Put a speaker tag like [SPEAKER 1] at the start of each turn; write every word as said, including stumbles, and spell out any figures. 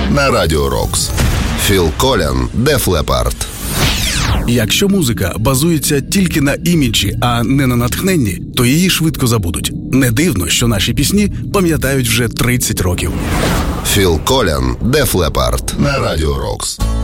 [SPEAKER 1] на Радіо Рокс. Філ Колін, Def Leppard.
[SPEAKER 2] Якщо музика базується тільки на іміджі, а не на натхненні, то її швидко забудуть. Не дивно, що наші пісні пам'ятають вже тридцять років.
[SPEAKER 1] Філ Колін, Def Leppard на Радіо Рокс.